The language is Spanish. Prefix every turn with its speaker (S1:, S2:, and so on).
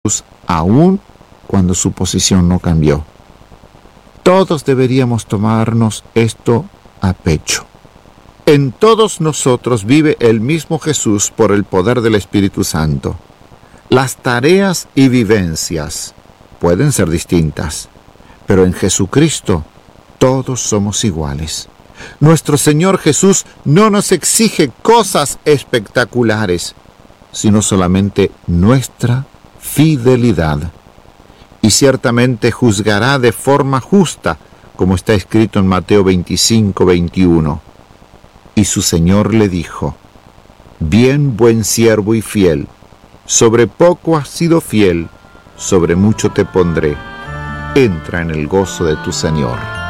S1: aún cuando su posición no cambió. Todos deberíamos tomarnos esto a pecho. En todos nosotros vive el mismo Jesús por el poder del Espíritu Santo. Las tareas y vivencias pueden ser distintas, pero en Jesucristo todos somos iguales. Nuestro Señor Jesús no nos exige cosas espectaculares, sino solamente nuestra fidelidad. Y ciertamente juzgará de forma justa, como está escrito en Mateo 25:21. Y su Señor le dijo: Bien, buen siervo y fiel, sobre poco has sido fiel, sobre mucho te pondré. Entra en el gozo de tu Señor.